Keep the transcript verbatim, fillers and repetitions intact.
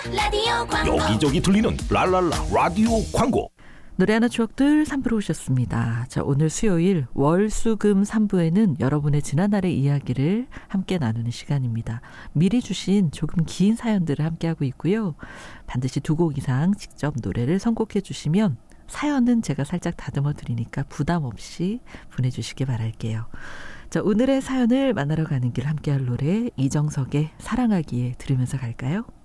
라디오 광고. 여기저기 들리는 랄랄라 라디오 광고. 노래 하나 추억들 삼 부로 오셨습니다. 자, 오늘 수요일 월수금 삼 부에는 여러분의 지난날의 이야기를 함께 나누는 시간입니다. 미리 주신 조금 긴 사연들을 함께하고 있고요. 반드시 두 곡 이상 직접 노래를 선곡해 주시면 사연은 제가 살짝 다듬어 드리니까 부담 없이 보내주시기 바랄게요. 자, 오늘의 사연을 만나러 가는 길 함께할 노래 이정석의 사랑하기에 들으면서 갈까요?